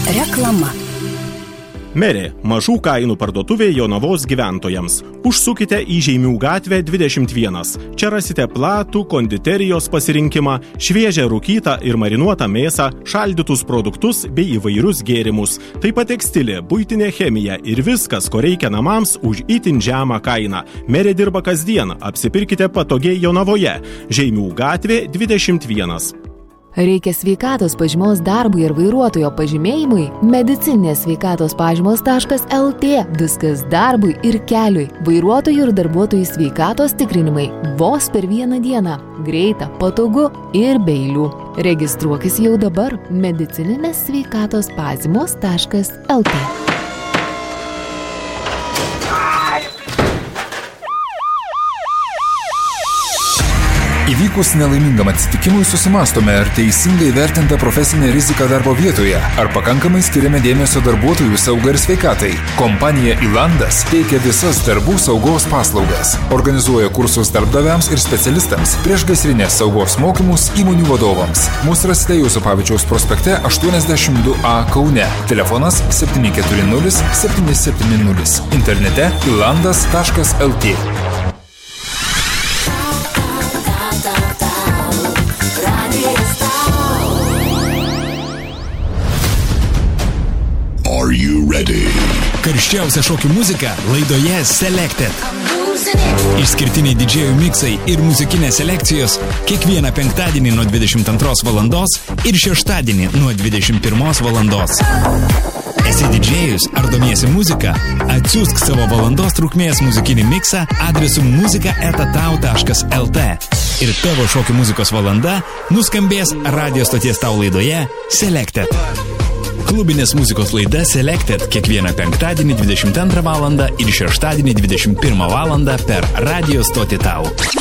Reklama. Merė, mažų kainų parduotuvė Jonavos gyventojams. Užsukite į Žeimių gatvę 21. Čia rasite platų konditerijos pasirinkimą, šviežią rūkytą ir marinuotą mėsą, šaldytus produktus bei įvairius gėrimus. Taip pat tekstilė, buitinė chemija ir viskas, ko reikia namams už itin žemą kainą. Merė dirba kasdien, apsipirkite patogiai Jonavoje. Žeimių gatvė 21. Reikia sveikatos pažymos darbui ir vairuotojo pažymėjimui? Medicininės sveikatos pažymos.lt. Viskas darbui ir keliui. Vairuotojų ir darbuotojų sveikatos tikrinimai vos per vieną dieną. Greita, patogu ir be eilių. Registruokis jau dabar. Medicininės sveikatos pažymos.lt. Įvykus nelaimingam atsitikimui susimastome, ar teisingai vertinta profesinė rizika darbo vietoje, ar pakankamai skiriame dėmesio darbuotojų saugai ir sveikatai. Kompanija Ilandas teikia visas darbų saugos paslaugas. Organizuoja kursus darbdaviams ir specialistams, priešgaisrinės saugos mokymus įmonių vadovams. Mūsų rasite Juozapavičiaus prospekte 82A Kaune. Telefonas 740 770. Internete ilandas.lt. Are you ready? Karščiausia šokių muzika laidoje Selected. Išskirtiniai didžėjų miksai ir muzikinės selekcijos kiekvieną penktadienį nuo 22 valandos ir šeštadienį nuo 21 valandos. Esi didžėjus ar domiesi muzika? Atsiųsk savo valandos trukmės muzikinį miksą adresu muzika@tau.lt ir tavo šokių muzikos valanda nuskambės radio stoties Tau laidoje Selected. Klubinės muzikos laida Selected kiekvieną penktadienį 22 valandą ir šeštadienį 21 valandą per radio stotį Tau.